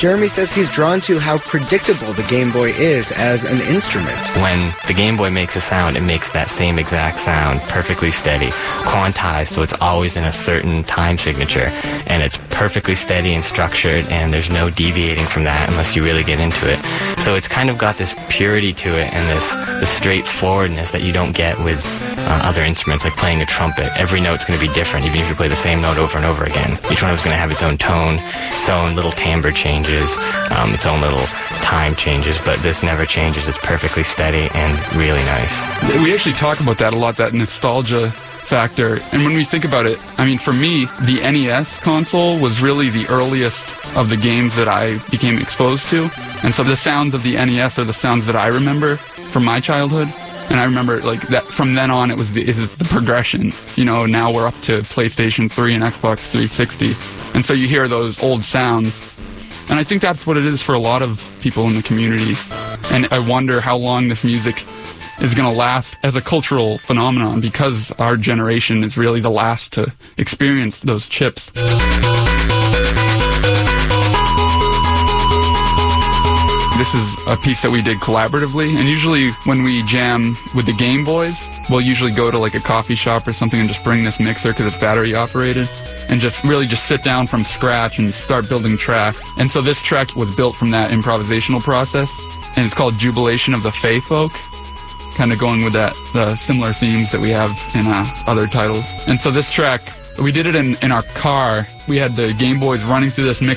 Jeremy says he's drawn to how predictable the Game Boy is as an instrument. When the Game Boy makes a sound, it makes that same exact sound, perfectly steady, quantized, so it's always in a certain time signature, and it's perfectly steady and structured, and there's no deviating from that unless you really get into it. So it's kind of got this purity to it and this straightforwardness that you don't get with other instruments, like playing a trumpet. Every note's going to be different, even if you play the same note over and over again. Each one of it's going to have its own tone, its own little timbre changes, its own little time changes, but this never changes. It's perfectly steady and really nice. We actually talk about that a lot, that nostalgia factor. And when we think about it, I mean, for me, the NES console was really the earliest of the games that I became exposed to. And so the sounds of the NES are the sounds that I remember from my childhood. And I remember, like, that from then on, it was the progression. You know, now we're up to PlayStation 3 and Xbox 360. And so you hear those old sounds. And I think that's what it is for a lot of people in the community. And I wonder how long this music is going to last as a cultural phenomenon, because our generation is really the last to experience those chips. This is a piece that we did collaboratively, and usually when we jam with the Game Boys, we'll usually go to like a coffee shop or something and just bring this mixer because it's battery operated, and just really just sit down from scratch and start building tracks. And so this track was built from that improvisational process, and it's called Jubilation of the Fae Folk, kind of going with that the similar themes that we have in other titles. And so this track, we did it in our car. We had the Game Boys running through this mix